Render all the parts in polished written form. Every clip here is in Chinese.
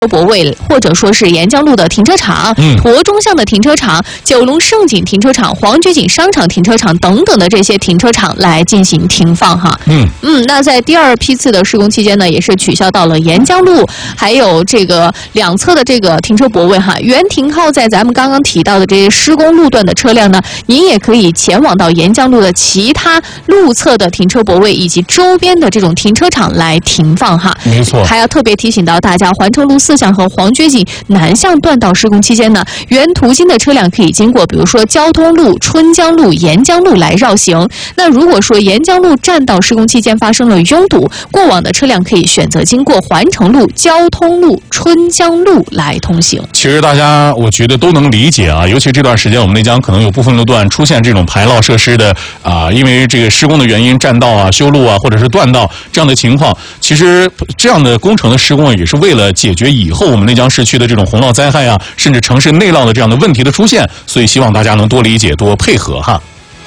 泊位，或者说是沿江路的停车场、沱中巷的停车场、九龙盛景停车场、黄菊景商场停车场等等的这些停车场来进行停放哈。那在第二批次的施工期间呢，也是取消到了沿江路还有这个两侧的这个停车泊位哈。原停靠在咱们刚刚提到的这些施工路段的车辆呢，您也可以前往到沿江路的其他路侧的停车泊位以及周边的这种停车场来停放哈。 没错， 还要特别提醒到大家，环城路4巷和黄菊景南巷段道施工期间呢，原途经的车辆可以经过比如说交通路、春江路、沿江路来绕行。那如果说沿江路占道施工期间发生了拥堵，过往的车辆可以选择经过环城路、交通路、春江路来通行。 其实大家我觉得都能理解啊，尤其这段时间我们内江可能有部分路段出现这种排涝设施的因为这个施工的原因占道啊、修路啊，或者是断道这样的情况。其实这样的工程的施工也是为了解决以后我们内江市区的这种洪涝灾害啊，甚至城市内涝的这样的问题的出现，所以希望大家能多理解、多配合哈。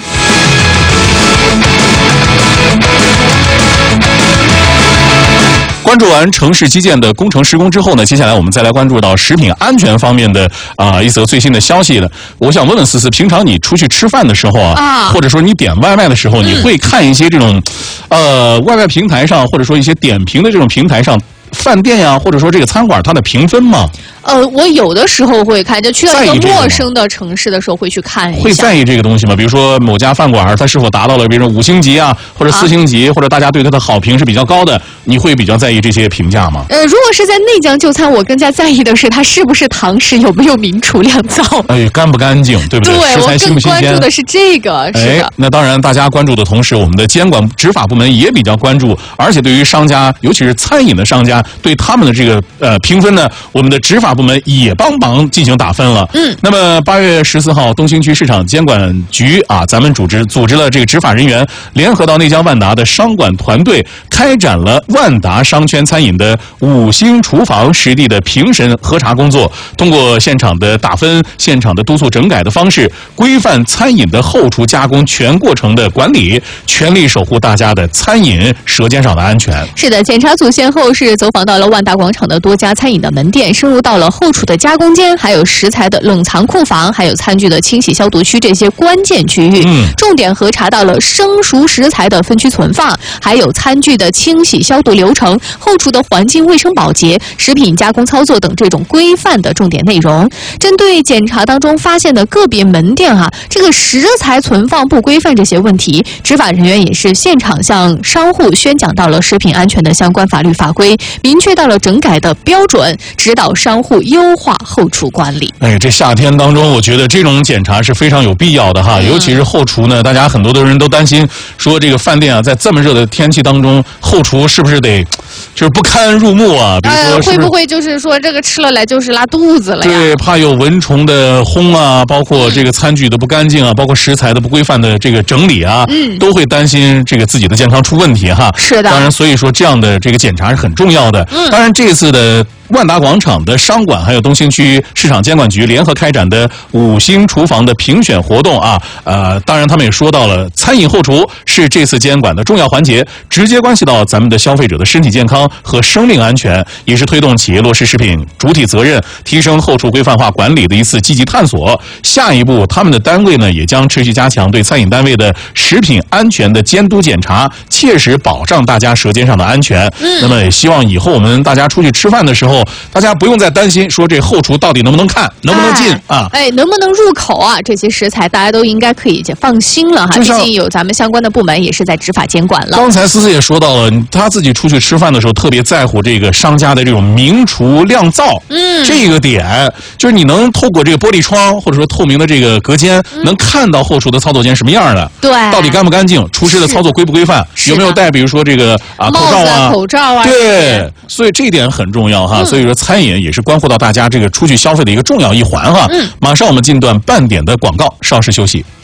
关注完城市基建的工程施工之后呢，接下来我们再来关注到食品安全方面的一则最新的消息了。我想问问思思，平常你出去吃饭的时候或者说你点外卖的时候，你会看一些这种外卖平台上或者说一些点评的这种平台上饭店呀，或者说这个餐馆它的评分吗？ 我有的时候会看，就去到一个陌生的城市的时候会去看一下。 会在意这个东西吗？比如说某家饭馆它是否达到了比如说5星级啊，或者4星级，或者大家对它的好评是比较高的，你会比较在意这些评价吗？ 如果是在内江就餐，我更加在意的是它是不是堂食，有没有明厨亮灶， 干不干净，对不对？食材新不新鲜？ 我更关注的是这个。是的。 那当然，大家关注的同时，我们的监管执法部门也比较关注，而且对于商家，尤其是餐饮的商家，对他们的这个评分呢，我们的执法部门也帮忙进行打分了。那么8月14号，东兴区市场监管局咱们组织了这个执法人员联合到内江万达的商管团队，开展了万达商圈餐饮的5星厨房实地的评审核查工作，通过现场的打分、现场的督促整改的方式，规范餐饮的后厨加工全过程的管理，全力守护大家的餐饮舌尖上的安全。 是的，检查组先后是走访到了万达广场的多家餐饮的门店，深入到了后厨的加工间，还有食材的冷藏库房，还有餐具的清洗消毒区这些关键区域，重点核查到了生熟食材的分区存放，还有餐具的清洗消毒流程、后厨的环境卫生保洁、食品加工操作等这种规范的重点内容。针对检查当中发现的个别门店这个食材存放不规范这些问题，执法人员也是现场向商户宣讲到了食品安全的相关法律法规，明确到了整改的标准，指导商户优化后厨管理。 这夏天当中，我觉得这种检查是非常有必要的哈，尤其是后厨呢，大家很多的人都担心说这个饭店在这么热的天气当中，后厨是不是得就是不堪入目啊？比如说会不会就是说这个吃了来就是拉肚子了呀？ 对，怕有蚊虫的轰啊，包括这个餐具的不干净啊，包括食材的不规范的这个整理啊，都会担心这个自己的健康出问题哈。 是的。 当然，所以说这样的这个检查是很重要的。当然，这次的万达广场的商管还有东兴区市场监管局联合开展的5星厨房的评选活动当然他们也说到了，餐饮后厨是这次监管的重要环节，直接关系到咱们的消费者的身体健康和生命安全，也是推动企业落实食品主体责任、提升后厨规范化管理的一次积极探索。下一步，他们的单位呢也将持续加强对餐饮单位的食品安全的监督检查，切实保障大家舌尖上的安全。那么也希望以后我们大家出去吃饭的时候，大家不用再担心说这后厨到底能不能看，能不能进能不能入口这些食材大家都应该可以放心了哈。毕竟有咱们相关的部门也是在执法监管了。 刚才思思也说到了，他自己出去吃饭的时候特别在乎这个商家的这种明厨亮灶，这个点就是你能透过这个玻璃窗或者说透明的这个隔间，能看到后厨的操作间什么样的， 对， 到底干不干净，厨师的操作规不规范，有没有戴比如说这个口罩啊， 对，所以这一点很重要哈。所以说餐饮也是关乎到大家这个出去消费的一个重要一环哈。马上我们进段半点的广告，稍事休息。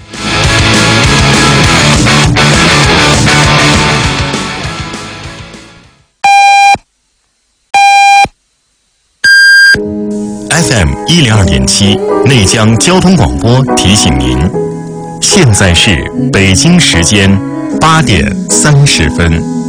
FM 102.7内江交通广播提醒您，现在是北京时间8点30分。